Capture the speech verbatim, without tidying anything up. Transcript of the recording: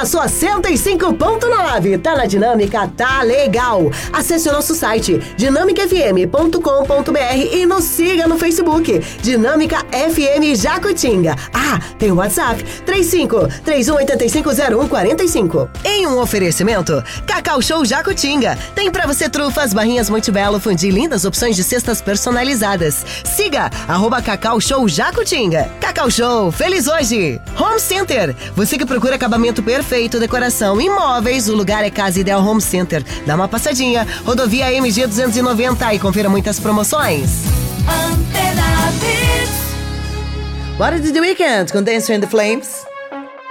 a sua cento e cinco ponto nove. Tá na Dinâmica, tá legal. Acesse o nosso site dinâmica f m ponto com ponto b r e nos siga no Facebook. Dinâmica F M Jacutinga. Ah, tem o WhatsApp três cinco três um oito cinco zero um quatro cinco. Em um oferecimento, Cacau Show Jacutinga. Tem pra você trufas, barrinhas Montebello, fundi, lindas opções de cestas personalizadas. Siga, arroba Cacau Show Jacutinga. Cacau Show, feliz hoje! Home Center, você que procura acabamento perfeito, decoração, imóveis, o lugar é Casa Ideal Home Center. Dá uma passadinha, rodovia M G duzentos e noventa e confira muitas promoções. Antena Hits. Bora de The Weeknd com Dance in the Flames.